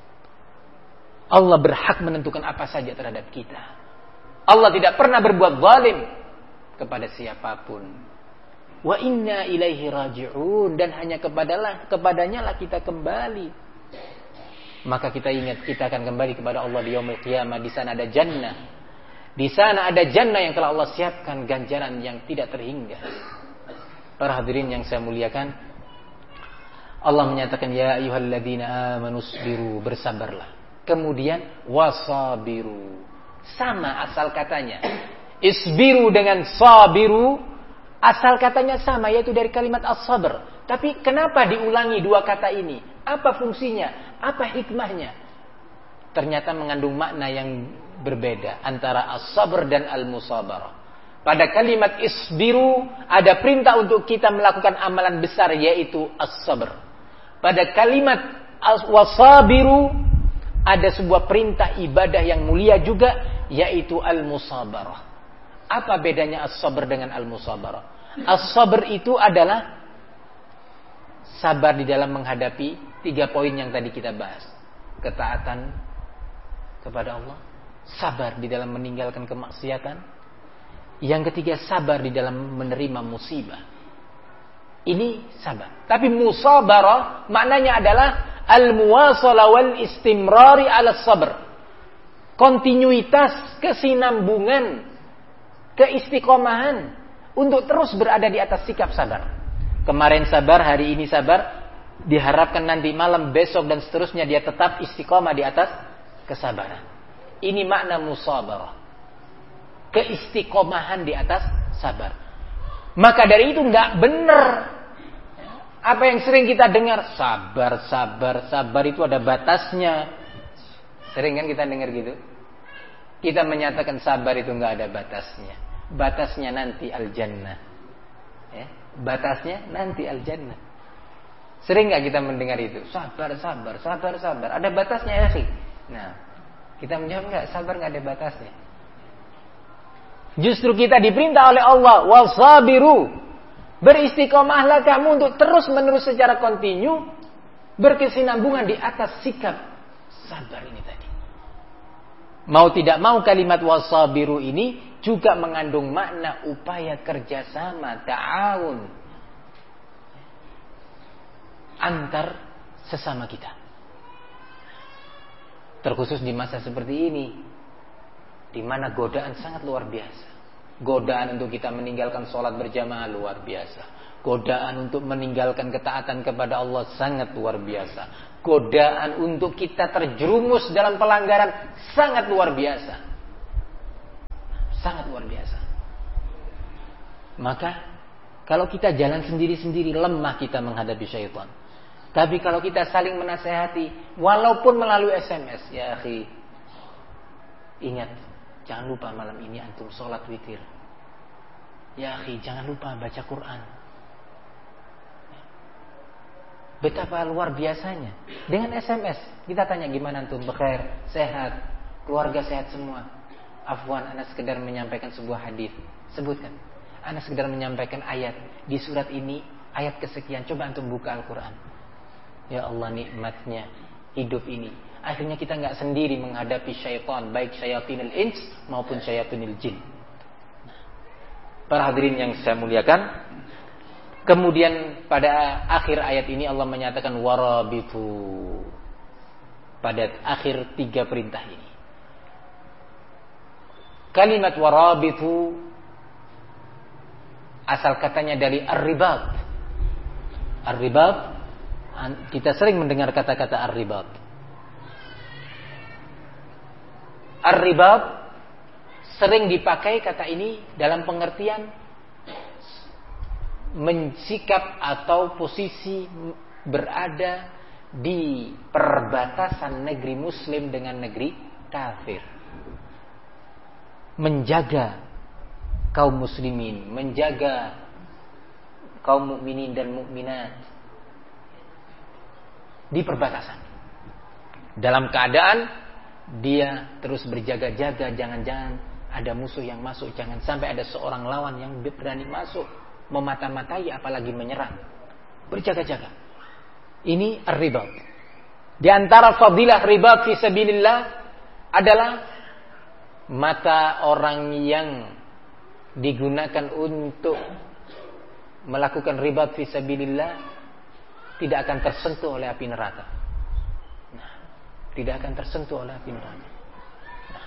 Allah berhak menentukan apa saja terhadap kita. Allah tidak pernah berbuat zalim kepada siapapun. Wa inna ilaihi raji'un, dan hanya kepadalah kepadanya lah kita kembali. Maka kita ingat kita akan kembali kepada Allah di yaumil qiyamah. Di sana ada jannah. Di sana ada jannah yang telah Allah siapkan ganjaran yang tidak terhingga. Para hadirin yang saya muliakan, Allah menyatakan ya ayyuhalladzina amanu sabiru, bersabarlah. Kemudian wasabiru, sama asal katanya. Isbiru dengan sabiru asal katanya sama, yaitu dari kalimat as-sabr. Tapi kenapa diulangi dua kata ini? Apa fungsinya? Apa hikmahnya? Ternyata mengandung makna yang berbeda antara as-sabr dan al-musabarah. Pada kalimat isbiru ada perintah untuk kita melakukan amalan besar, yaitu as-sabr. Pada kalimat wasabiru ada sebuah perintah ibadah yang mulia juga, yaitu al-musabarah. Apa bedanya as-sabr dengan al-musabarah? As-sabr itu adalah sabar di dalam menghadapi tiga poin yang tadi kita bahas. Ketaatan kepada Allah, sabar di dalam meninggalkan kemaksiatan. Yang ketiga, sabar di dalam menerima musibah. Ini sabar. Tapi musabarah maknanya adalah al-muwasalah wal istimrari ala sabr. Kontinuitas, kesinambungan, keistiqomahan untuk terus berada di atas sikap sabar. Kemarin sabar, hari ini sabar, diharapkan nanti malam, besok dan seterusnya dia tetap istiqomah di atas kesabaran. Ini makna musabarah. Keistiqomahan di atas sabar. Maka dari itu nggak benar apa yang sering kita dengar, sabar, sabar, sabar itu ada batasnya. Sering kan kita dengar gitu? Kita menyatakan sabar itu nggak ada batasnya. Batasnya nanti al-jannah. Ya, batasnya nanti al-jannah. Sering nggak kita mendengar itu? Sabar, sabar, sabar, sabar. Ada batasnya ya sih. Nah, kita menjawab nggak, sabar nggak ada batasnya. Justru kita diperintah oleh Allah, wasabiru, beristiqomahlah kamu untuk terus menerus secara kontinu berkesinambungan di atas sikap sabar ini tadi. Mau tidak mau kalimat wasabiru ini juga mengandung makna upaya kerjasama, ta'awun antar sesama kita. Terkhusus di masa seperti ini, di mana godaan sangat luar biasa. Godaan untuk kita meninggalkan sholat berjamaah luar biasa. Godaan untuk meninggalkan ketaatan kepada Allah sangat luar biasa. godaan untuk kita terjerumus dalam pelanggaran sangat luar biasa. Sangat luar biasa. Maka kalau kita jalan sendiri-sendiri, lemah kita menghadapi syaitan. Tapi kalau kita saling menasehati, walaupun melalui S M S, ya akhi, ingat, jangan lupa malam ini antum sholat witir. Ya akhi, jangan lupa baca Quran. Betapa luar biasanya. Dengan S M S, kita tanya gimana antum, bekhair, sehat, keluarga sehat semua. Afwan, ana sekedar menyampaikan sebuah hadis. Sebutkan. Ana sekedar menyampaikan ayat di surat ini, ayat kesekian. Coba antum buka Al-Quran. Ya Allah, nikmatnya hidup ini. Akhirnya kita nggak sendiri menghadapi syaitan, baik syayatinil ins maupun syayatinil jin. Para hadirin yang saya muliakan, kemudian pada akhir ayat ini Allah menyatakan warabitu. Pada akhir tiga perintah ini, kalimat warabitu asal katanya dari ar-ribat. Ar-ribat, kita sering mendengar kata-kata ar-ribat. Ar-ribat sering dipakai kata ini dalam pengertian mensikap atau posisi berada di perbatasan negeri muslim dengan negeri kafir. Menjaga kaum muslimin, menjaga kaum mukminin dan mukminat di perbatasan. Dalam keadaan dia terus berjaga-jaga, jangan-jangan ada musuh yang masuk, jangan sampai ada seorang lawan yang berani masuk memata-matai apalagi menyerang. Berjaga-jaga. Ini ar-ribat. Di antara fadilah ribat fi sabilillah adalah mata orang yang digunakan untuk melakukan ribat fi sabilillah tidak akan tersentuh oleh api neraka. Nah, tidak akan tersentuh oleh api neraka. Nah,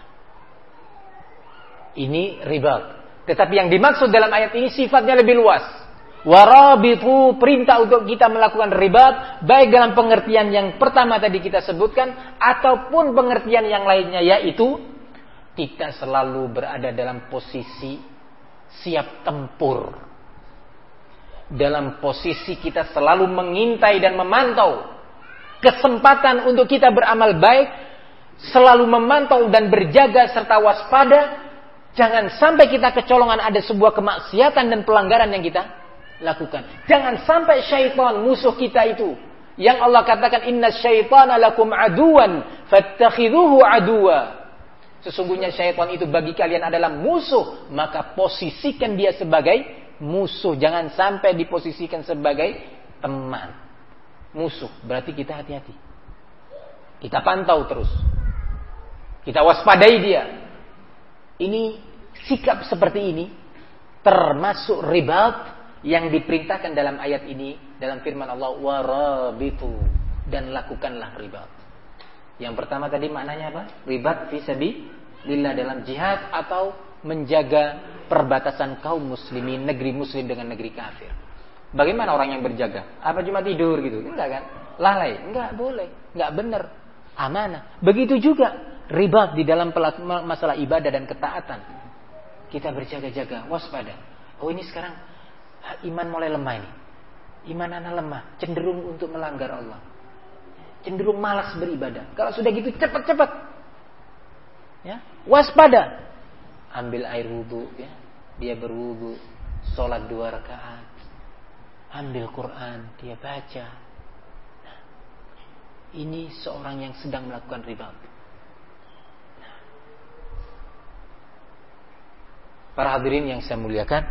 ini ribat. Tetapi yang dimaksud dalam ayat ini sifatnya lebih luas. Warabitu, perintah untuk kita melakukan ribat, baik dalam pengertian yang pertama tadi kita sebutkan ataupun pengertian yang lainnya, yaitu kita selalu berada dalam posisi siap tempur. Dalam posisi kita selalu mengintai dan memantau kesempatan untuk kita beramal baik, selalu memantau dan berjaga serta waspada. Jangan sampai kita kecolongan ada sebuah kemaksiatan dan pelanggaran yang kita lakukan. Jangan sampai syaitan, musuh kita itu, yang Allah katakan inna syaitana lakum aduwan fattakhidhuhu aduwa. Sesungguhnya syaitan itu bagi kalian adalah musuh, maka posisikan dia sebagai musuh. Jangan sampai diposisikan sebagai teman. Musuh, berarti kita hati-hati. Kita pantau terus. Kita waspadai dia. Ini sikap seperti ini termasuk ribat yang diperintahkan dalam ayat ini, dalam firman Allah, warabitu, dan lakukanlah ribat. Yang pertama tadi maknanya apa? Ribat fi sabilillah, dalam jihad atau menjaga perbatasan kaum muslimin, negeri muslim dengan negeri kafir. Bagaimana orang yang berjaga? Apa cuma tidur gitu? Enggak kan? Lalai? Enggak boleh, enggak benar. Amanah. Begitu juga ribat di dalam masalah ibadah dan ketaatan. Kita berjaga-jaga, waspada. Oh, ini sekarang iman mulai lemah ini. Iman anak lemah, cenderung untuk melanggar Allah. Cenderung malas beribadah. Kalau sudah gitu cepat-cepat. Ya, waspada. Ambil air wudu, ya. Dia berwudu, sholat dua rakaat. Ambil Quran, dia baca. Nah, ini seorang yang sedang melakukan ribat. Nah. Para hadirin yang saya muliakan,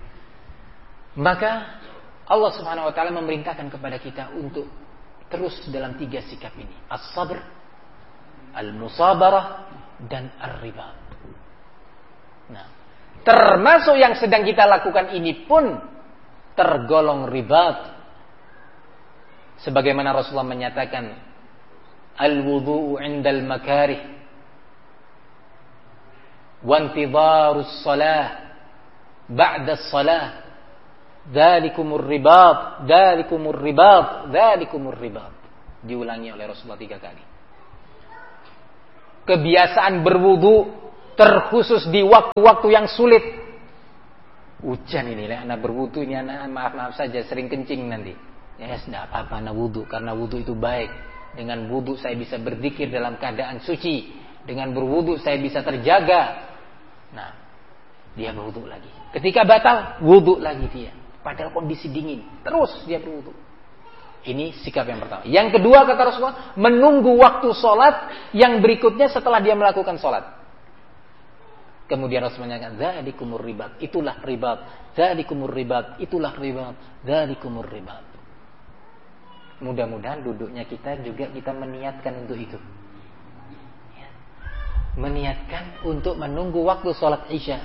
maka Allah Subhanahu wa taala memerintahkan kepada kita untuk terus dalam tiga sikap ini. As-sabr, al-musabarah, dan ar-ribat. Nah, termasuk yang sedang kita lakukan ini pun tergolong ribat. Sebagaimana Rasulullah menyatakan, al-wudu'u 'indal makarih wa intidharus shalah ba'da shalah. Dzalikumur ribat, dzalikumur ribat, dzalikumur ribat. Diulangi oleh Rasulullah tiga kali. Kebiasaan berwudu terkhusus di waktu-waktu yang sulit. Hujan ini, anak berwudu ini anak maaf-maaf saja sering kencing nanti. Ya, tidak apa-apa anak wudu karena wudu itu baik. Dengan wudu saya bisa berzikir dalam keadaan suci. Dengan berwudu saya bisa terjaga. Nah, dia berwudu lagi. Ketika batal, wudu lagi dia. Padahal kondisi dingin, terus dia berwudu. Ini sikap yang pertama. Yang kedua kata Rasulullah, menunggu waktu sholat yang berikutnya setelah dia melakukan sholat. Kemudian Rasulullah menyatakan, dzalikumur ribat, itulah ribat, dzalikumur ribat, itulah ribat, dzalikumur ribat. Mudah-mudahan duduknya kita juga kita meniatkan untuk itu. Ya. Meniatkan untuk menunggu waktu sholat Isya.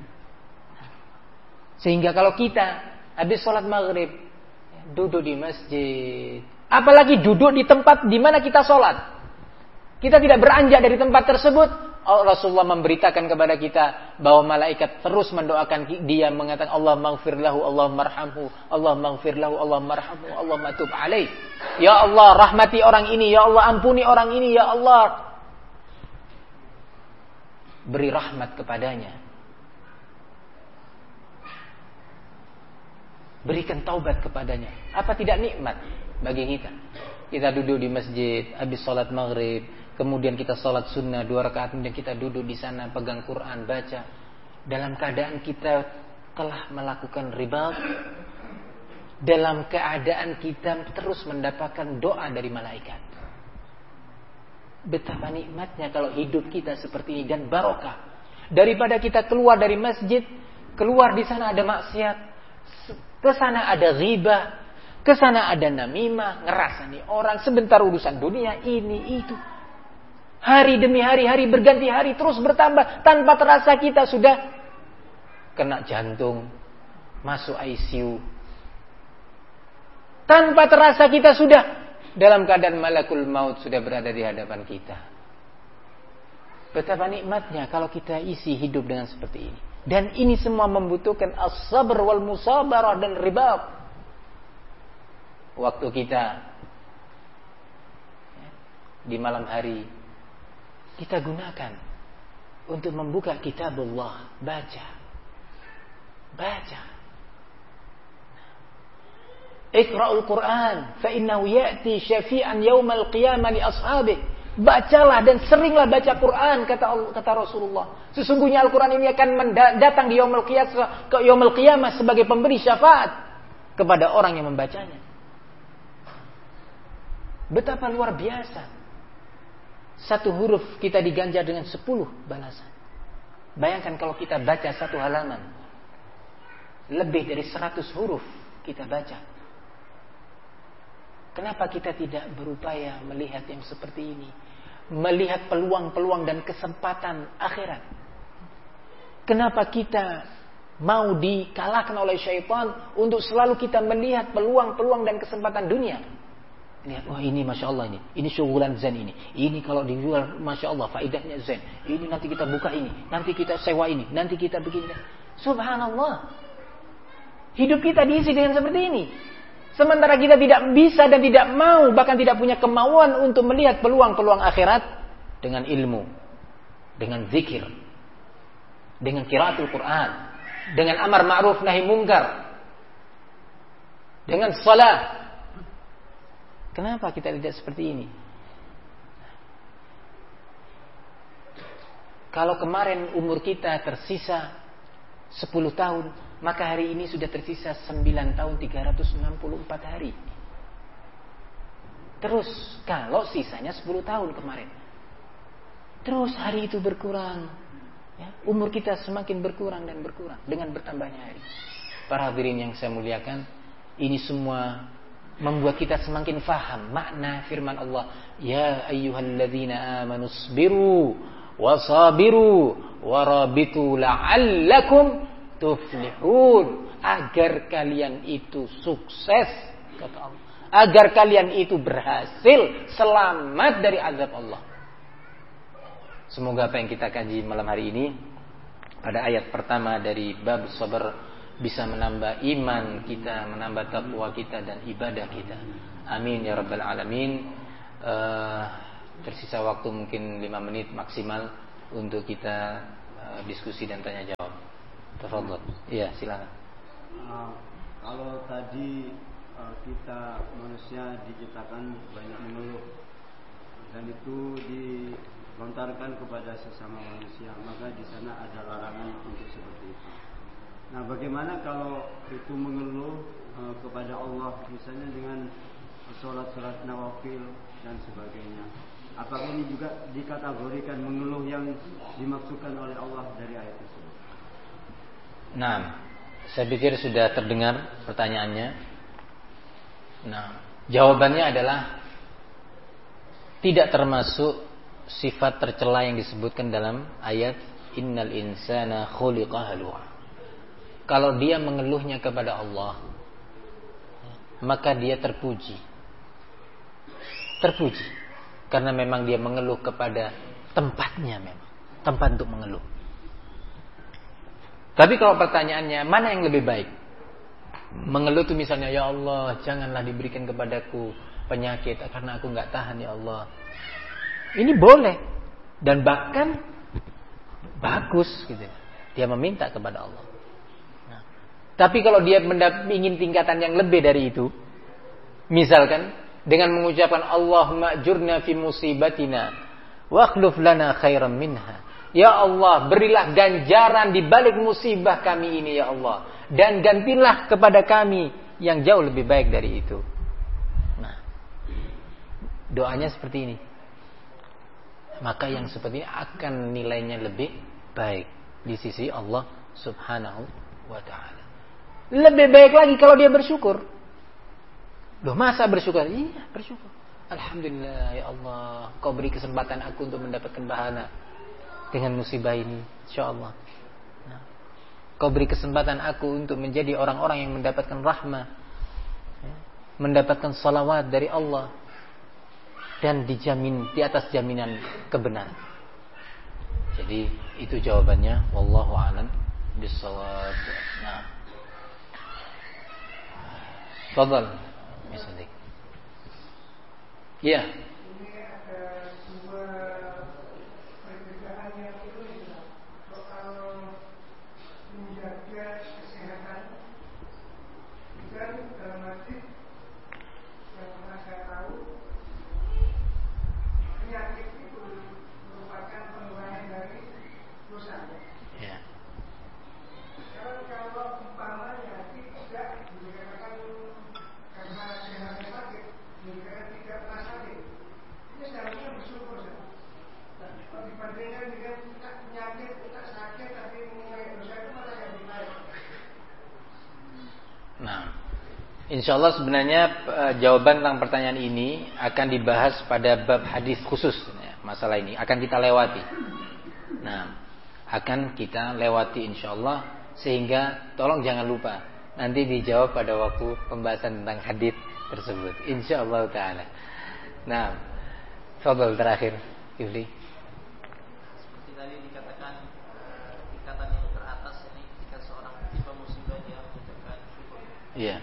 Sehingga kalau kita habis sholat maghrib duduk di masjid, apalagi duduk di tempat di mana kita sholat, kita tidak beranjak dari tempat tersebut. Rasulullah memberitakan kepada kita bahwa malaikat terus mendoakan dia, mengatakan Allah maghfir lahu, Allah marhamhu, Allah maghfir lahu, Allah marhamhu, Allah matub alaih. Ya Allah rahmati orang ini, ya Allah ampuni orang ini, ya Allah beri rahmat kepadanya. Berikan taubat kepadanya. Apa tidak nikmat bagi kita? Kita duduk di masjid, habis sholat maghrib, kemudian kita sholat sunnah dua rakaat, kemudian kita duduk di sana pegang Quran, baca. Dalam keadaan kita telah melakukan ribat, dalam keadaan kita terus mendapatkan doa dari malaikat. Betapa nikmatnya kalau hidup kita seperti ini dan barokah. Daripada kita keluar dari masjid, keluar di sana ada maksiat. Ke sana ada ghibah, ke sana ada namimah, ngerasani orang, sebentar urusan dunia, ini, itu. Hari demi hari, hari berganti hari, terus bertambah. Tanpa terasa kita sudah kena jantung, masuk I C U. Tanpa terasa kita sudah dalam keadaan malakul maut sudah berada di hadapan kita. Betapa nikmatnya kalau kita isi hidup dengan seperti ini. Dan ini semua membutuhkan as-sabr wal musabarah dan ribat. Waktu kita di malam hari kita gunakan untuk membuka kitabullah, baca. Baca. Iqra'ul Qur'an fa innahu ya'ti syafi'an yaumal qiyamah li ashabihi. Bacalah dan seringlah baca Quran, kata kata Rasulullah. Sesungguhnya Al-Quran ini akan datang di yaumul qiyamah, ke yaumul qiyamah sebagai pemberi syafaat kepada orang yang membacanya. Betapa luar biasa. Satu huruf kita diganjar dengan sepuluh balasan. Bayangkan kalau kita baca satu halaman, lebih dari seratus huruf kita baca. Kenapa kita tidak berupaya melihat yang seperti ini? Melihat peluang-peluang dan kesempatan akhirat. Kenapa kita mau dikalahkan oleh syaitan untuk selalu kita melihat peluang-peluang dan kesempatan dunia? Lihat, wah ini Masya Allah ini. Ini syugulan zen ini. Ini kalau dijual Masya Allah faidahnya zen. Ini nanti kita buka ini. Nanti kita sewa ini. Nanti kita begini. Subhanallah. Hidup kita diisi dengan seperti ini. Sementara kita tidak bisa dan tidak mau, bahkan tidak punya kemauan untuk melihat peluang-peluang akhirat dengan ilmu, dengan zikir, dengan qiraatul Quran, dengan amar ma'ruf nahi mungkar, dengan salat. Kenapa kita tidak seperti ini? Kalau kemarin umur kita tersisa sepuluh tahun, maka hari ini sudah tersisa sembilan tahun tiga ratus enam puluh empat hari. Terus kalau sisanya sepuluh tahun kemarin, terus hari itu berkurang, ya, umur kita semakin berkurang dan berkurang dengan bertambahnya hari. Para hadirin yang saya muliakan, ini semua membuat kita semakin faham makna firman Allah, ya ayyuhalladzina amanu sabiru wasabiru warabitu la'allakum tuflihun, agar kalian itu sukses, kata Allah, agar kalian itu berhasil selamat dari azab Allah. Semoga apa yang kita kaji malam hari ini pada ayat pertama dari bab sabar bisa menambah iman kita, menambah takwa kita dan ibadah kita. Amin ya rabbal alamin. uh, tersisa waktu mungkin lima menit maksimal untuk kita uh, diskusi dan tanya jawab. Tafadhol. Iya, silakan. Uh, kalau tadi uh, kita manusia diciptakan banyak mengeluh dan itu dilontarkan kepada sesama manusia, maka di sana ada larangan untuk seperti itu. Nah, bagaimana kalau itu mengeluh uh, kepada Allah, misalnya dengan sholat-sholat nawafil dan sebagainya? Apakah ini juga dikategorikan mengeluh yang dimaksudkan oleh Allah dari ayat tersebut? Nah, saya pikir sudah terdengar pertanyaannya. Nah, jawabannya adalah tidak termasuk sifat tercela yang disebutkan dalam ayat innal insana khuliqa halu'a. Kalau dia mengeluhnya kepada Allah, maka dia terpuji. Terpuji karena memang dia mengeluh kepada tempatnya, memang tempat untuk mengeluh. Tapi kalau pertanyaannya mana yang lebih baik? Mengeluh itu misalnya, ya Allah janganlah diberikan kepadaku penyakit karena aku nggak tahan ya Allah. Ini boleh dan bahkan bagus gitu. Dia meminta kepada Allah. Nah, tapi kalau dia ingin tingkatan yang lebih dari itu, misalkan dengan mengucapkan Allahumma ajurna fi musibatina wa akhlif lana khairan minha. Ya Allah, berilah ganjaran di balik musibah kami ini ya Allah, dan gantilah kepada kami yang jauh lebih baik dari itu. Nah, doanya seperti ini. Maka yang seperti ini akan nilainya lebih baik di sisi Allah Subhanahu wa taala. Lebih baik lagi kalau dia bersyukur. Loh, masa bersyukur? Iya, bersyukur. Alhamdulillah ya Allah, Kau beri kesempatan aku untuk mendapatkan pahala dengan musibah ini, insyaallah. Nah, Kau beri kesempatan aku untuk menjadi orang-orang yang mendapatkan rahmah, ya, mendapatkan salawat dari Allah, dan dijamin di atas jaminan kebenaran. Jadi itu jawabannya. Wallahu a'lam bishawab. Nah, tafadhal, misalnya. Iya. Insyaallah sebenarnya uh, jawaban tentang pertanyaan ini akan dibahas pada bab hadis khusus, ya, masalah ini akan kita lewati. Nah, akan kita lewati insyaallah, sehingga tolong jangan lupa nanti dijawab pada waktu pembahasan tentang hadis tersebut insyaallah taala. Nah, fadhil terakhir, Ifli. Seperti tadi dikatakan uh, tingkatan yang teratas ini ketika seorang tiba musibah dia mengucapkan syukur. Iya.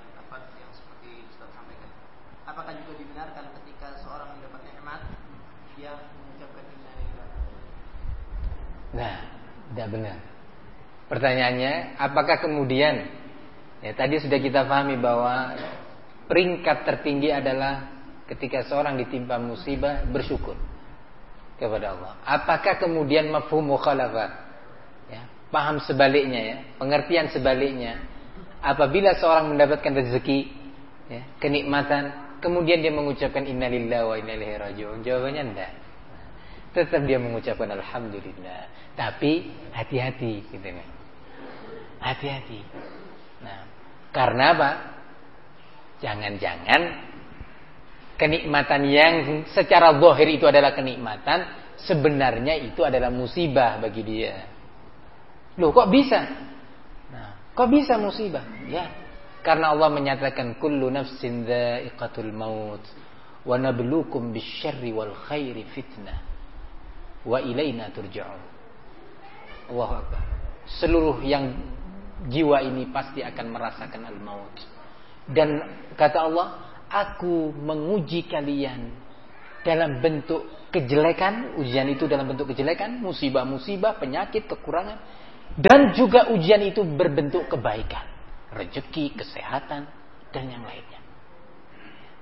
Apakah juga dibenarkan ketika seorang mendapat nikmat dia mengucapkan inna lillahi? Nah, tidak benar. Pertanyaannya, apakah kemudian ya tadi sudah kita pahami bahwa peringkat tertinggi adalah ketika seorang ditimpa musibah bersyukur kepada Allah. Apakah kemudian mafhum mukhalafah? Ya, paham sebaliknya ya, pengertian sebaliknya. Apabila seorang mendapatkan rezeki, ya, kenikmatan, kemudian dia mengucapkan innalillahi wa inna ilaihi raji'un, jawabannya enggak. Tetap dia mengucapkan alhamdulillah, tapi hati-hati gitu kan. Hati-hati. Nah, karena apa? Jangan-jangan kenikmatan yang secara zahir itu adalah kenikmatan, sebenarnya itu adalah musibah bagi dia. Loh, kok bisa? Nah, kok bisa musibah? Ya, karena Allah menyatakan kullu nafsin dha'iqatul maut wa nabluukum bisyarri wal khairi fitnah wa ilaina turja'un. Allahu akbar. Seluruh yang jiwa ini pasti akan merasakan al-maut. Dan kata Allah, aku menguji kalian dalam bentuk kejelekan, ujian itu dalam bentuk kejelekan, musibah-musibah, penyakit, kekurangan, dan juga ujian itu berbentuk kebaikan, rezeki, kesehatan, dan yang lainnya.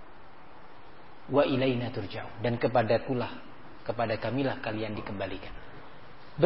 Wa ilaina turja'un, dan kepadakulah, kepada kamilah kalian dikembalikan.